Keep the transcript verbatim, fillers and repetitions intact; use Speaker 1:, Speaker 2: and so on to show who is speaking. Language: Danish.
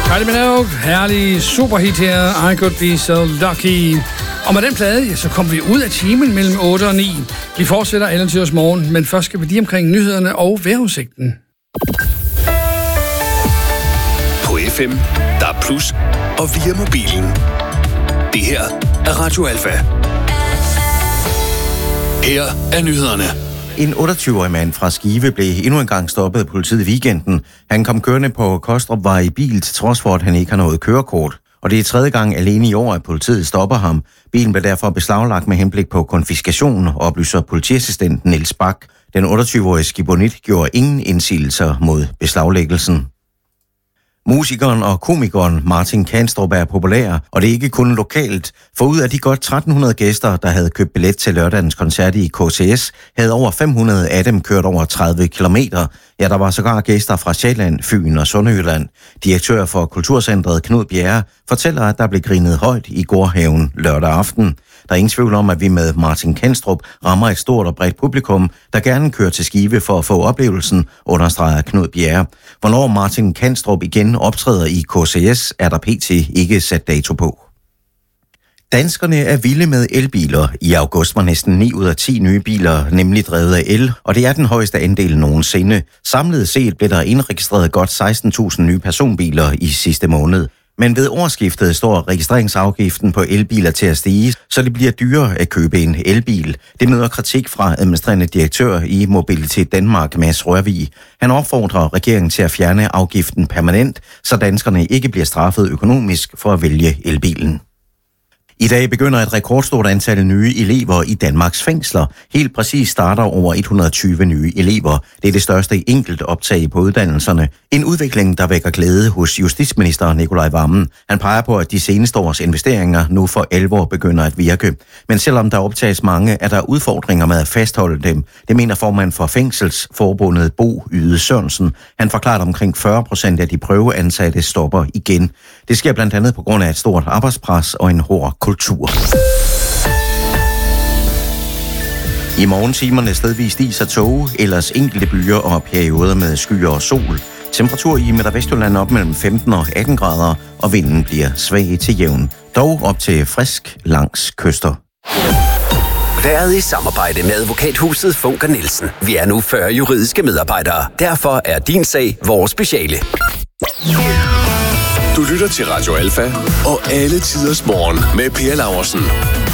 Speaker 1: Kylie Minogue, herlig superhit her, I Could Be So Lucky. Og med den plade, ja, så kommer vi ud af timen mellem otte og ni. Vi fortsætter Allentiders morgen, men først skal vi lige omkring nyhederne og vejrudsigten.
Speaker 2: På F M, der er plus, og via mobilen. Det her er Radio Alfa. Her er nyhederne.
Speaker 3: En otteogtyve-årig mand fra Skive blev endnu en gang stoppet af politiet i weekenden. Han kom kørende på Kostrupvej i bil, til trods for, at han ikke har noget kørekort. Og det er tredje gang alene i år, at politiet stopper ham. Bilen blev derfor beslaglagt med henblik på konfiskation, oplyser politiassistenten Niels Bak. Den otteogtyve-årige skibonit gjorde ingen indsigelser mod beslaglæggelsen. Musikeren og komikeren Martin Kanstrup er populær, og det er ikke kun lokalt. For ud af de godt tretten hundrede gæster, der havde købt billet til lørdagens koncert i K C S, havde over fem hundrede af dem kørt over tredive kilometer. Ja, der var sågar gæster fra Sjælland, Fyn og Sønderjylland. Direktør for Kulturcentret Knud Bjerre fortæller, at der blev grinet højt i Gårdhaven lørdag aften. Der er ingen tvivl om, at vi med Martin Kanstrup rammer et stort og bredt publikum, der gerne kører til Skive for at få oplevelsen, understreger Knud Bjerre. Hvornår Martin Kanstrup igen optræder i K C S, er der pt. Ikke sat dato på. Danskerne er vilde med elbiler. I august var næsten ni ud af ti nye biler nemlig drevet af el, og det er den højeste andel nogensinde. Samlet set blev der indregistreret godt seksten tusind nye personbiler i sidste måned. Men ved årsskiftet står registreringsafgiften på elbiler til at stige, så det bliver dyrere at købe en elbil. Det møder kritik fra administrerende direktør i Mobilitet Danmark, Mads Rørvig. Han opfordrer regeringen til at fjerne afgiften permanent, så danskerne ikke bliver straffet økonomisk for at vælge elbilen. I dag begynder et rekordstort antal nye elever i Danmarks fængsler. Helt præcis starter over et hundrede og tyve nye elever. Det er det største enkelt optag på uddannelserne. En udvikling, der vækker glæde hos justitsminister Nicolai Wammen. Han peger på, at de seneste års investeringer nu for alvor begynder at virke. Men selvom der optages mange, er der udfordringer med at fastholde dem. Det mener formand for Fængselsforbundet Bo Yde Sørensen. Han forklarer, at omkring fyrre procent af de prøveansatte stopper igen. Det sker blandt andet på grund af et stort arbejdspres og en hård kultur. I morgentimerne stedvist is og tåge, ellers enkelte byer og perioder med skyer og sol. Temperatur i Midt- og Vestjylland op mellem femten og atten grader, og vinden bliver svag til jævn. Dog op til frisk langs kyster.
Speaker 2: Været i samarbejde med advokathuset Funker Nielsen. Vi er nu fyrre juridiske medarbejdere. Derfor er din sag vores speciale. Du lytter til Radio Alfa og alle tiders morgen med Per Laursen.